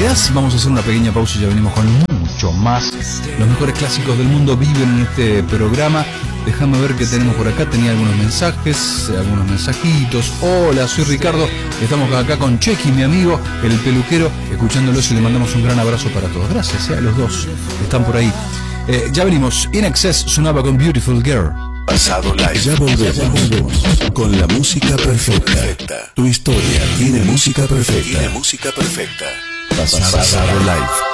quedás, vamos a hacer una pequeña pausa y ya venimos con mucho más. Los mejores clásicos del mundo viven en este programa. Déjame ver qué tenemos por acá. Tenía algunos mensajes, algunos mensajitos. Hola, soy Ricardo. Estamos acá con Chequi, mi amigo, el peluquero, escuchándolos y le mandamos un gran abrazo para todos. Gracias a los dos. Están por ahí. Ya venimos. In Excess sonaba con Beautiful Girl. Pasado Live. Ya volvemos con la música perfecta. Tu historia tiene música perfecta. Pasado Live.